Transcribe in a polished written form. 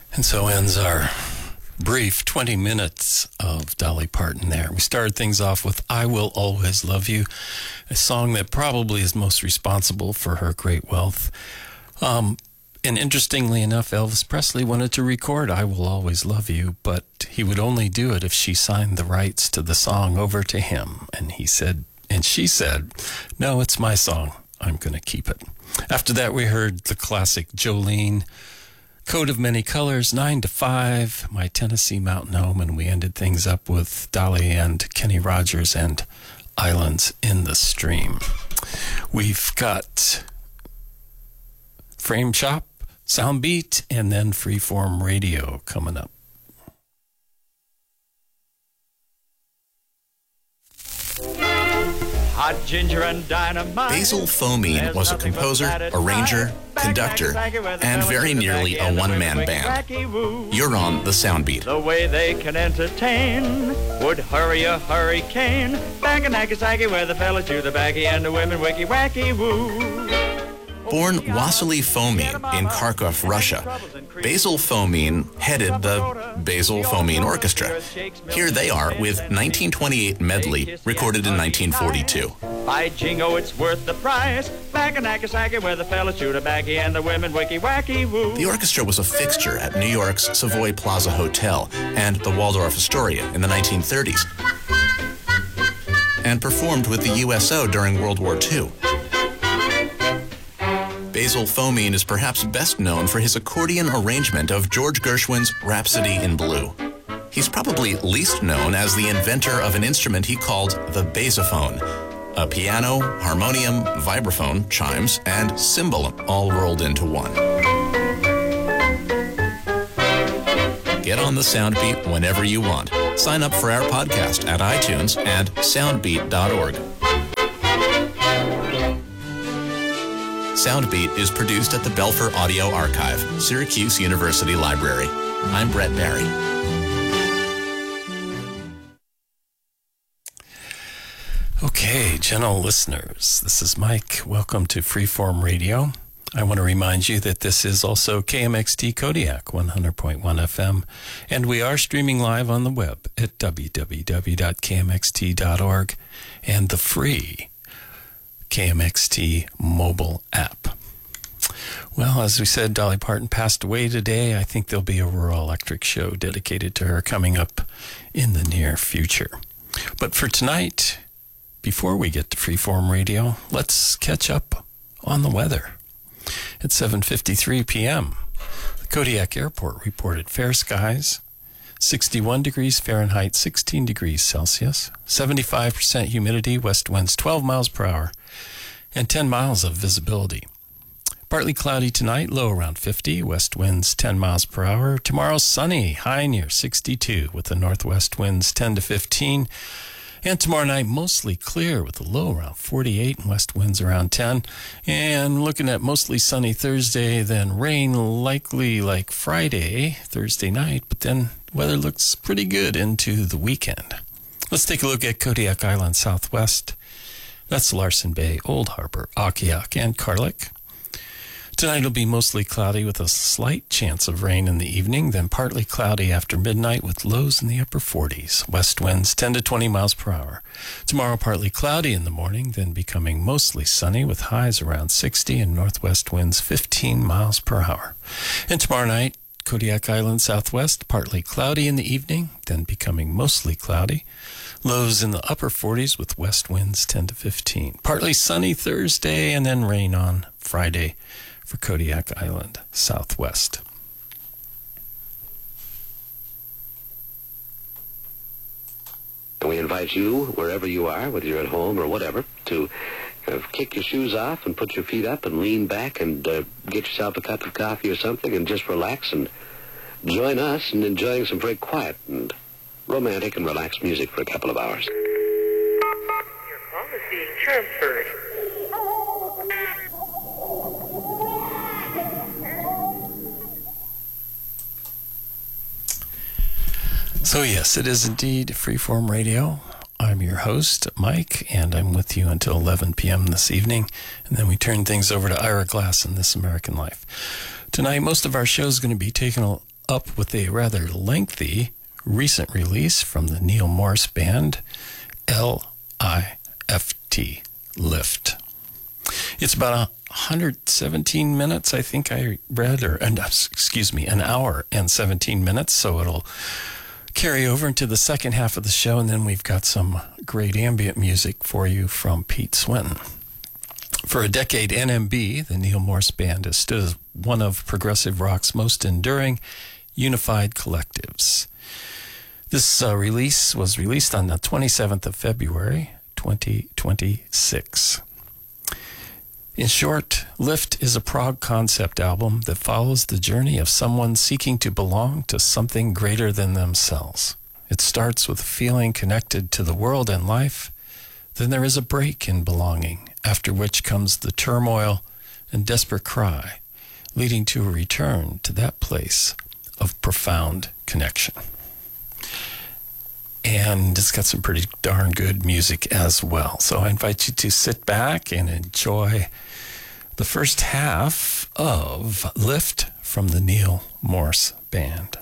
And so ends our brief 20 minutes of Dolly Parton there. We started things off with I Will Always Love You, a song that probably is most responsible for her great wealth. And interestingly enough, Elvis Presley wanted to record I Will Always Love You, but he would only do it if she signed the rights to the song over to him. And she said, no, it's my song. I'm going to keep it. After that, we heard the classic Jolene, Coat of Many Colors, 9 to 5, My Tennessee Mountain Home, and we ended things up with Dolly and Kenny Rogers and Islands in the Stream. We've got Frame Shop, Soundbeat, and then Freeform Radio coming up. Hot ginger and dynamite. Basil Fomine was a composer, arranger, conductor, and very nearly a one-man band. You're on the Soundbeat. The way they can entertain would hurry a hurricane. Back in Nagasaki where the fellas chew the backy and the women wicky wacky woo. Born Wassily Fomine in Kharkov, Russia, Basil Fomine headed the Basil Fomine Orchestra. Here they are with 1928 Medley, recorded in 1942. By jingo, it's worth the price. Back in Nagasaki where the fellas chew the backy and the women wicky wacky woo. The orchestra was a fixture at New York's Savoy Plaza Hotel and the Waldorf Astoria in the 1930s, and performed with the USO during World War II. Basil Fomine is perhaps best known for his accordion arrangement of George Gershwin's Rhapsody in Blue. He's probably least known as the inventor of an instrument he called the basophone, a piano, harmonium, vibraphone, chimes, and cymbal all rolled into one. Get on the Soundbeat whenever you want. Sign up for our podcast at iTunes and soundbeat.org. Soundbeat is produced at the Belfer Audio Archive, Syracuse University Library. I'm Brett Barry. Okay, gentle listeners, this is Mike. Welcome to Freeform Radio. I want to remind you that this is also KMXT Kodiak 100.1 FM, and we are streaming live on the web at www.kmxt.org and the free KMXT mobile app. Well, as we said, Dolly Parton passed away today. I think there'll be a Rural Electric show dedicated to her coming up in the near future. But for tonight, before we get to Freeform Radio, let's catch up on the weather. At 7:53 p.m., the Kodiak Airport reported fair skies, 61 degrees Fahrenheit, 16 degrees Celsius, 75% humidity, west winds 12 miles per hour, and 10 miles of visibility. Partly cloudy tonight, low around 50, west winds 10 miles per hour. Tomorrow sunny, high near 62 with the northwest winds 10 to 15. And tomorrow night mostly clear with a low around 48 and west winds around 10. And looking at mostly sunny Thursday, then rain likely like Friday, Thursday night, but then weather looks pretty good into the weekend. Let's take a look at Kodiak Island Southwest. That's Larsen Bay, Old Harbor, Akiak, and Karlik. Tonight will be mostly cloudy with a slight chance of rain in the evening, then partly cloudy after midnight with lows in the upper 40s. West winds 10 to 20 miles per hour. Tomorrow partly cloudy in the morning, then becoming mostly sunny with highs around 60 and northwest winds 15 miles per hour. And tomorrow night, Kodiak Island Southwest, partly cloudy in the evening, then becoming mostly cloudy. Lows in the upper 40s with west winds 10 to 15. Partly sunny Thursday and then rain on Friday for Kodiak Island Southwest. We invite you, wherever you are, whether you're at home or whatever, to kick your shoes off and put your feet up and lean back and get yourself a cup of coffee or something and just relax and join us in enjoying some very quiet and romantic and relaxed music for a couple of hours. Your call is being transferred. So yes, it is indeed Freeform Radio. I'm your host, Mike, and I'm with you until 11 p.m. this evening, and then we turn things over to Ira Glass in This American Life. Tonight, most of our show is going to be taken up with a rather lengthy recent release from the Neil Morse Band, L-I-F-T, Lift. It's about 117 minutes, I think I read, an hour and 17 minutes, so it'll carry over into the second half of the show, and then we've got some great ambient music for you from Pete Swinton. For a decade, NMB, the Neil Morse Band, has stood as one of progressive rock's most enduring, unified collectives. This release was released on the 27th of February, 2026. In short, Lift is a prog concept album that follows the journey of someone seeking to belong to something greater than themselves. It starts with feeling connected to the world and life. Then there is a break in belonging, after which comes the turmoil and desperate cry, leading to a return to that place of profound connection. And it's got some pretty darn good music as well. So I invite you to sit back and enjoy the first half of Lift from the Neil Morse Band.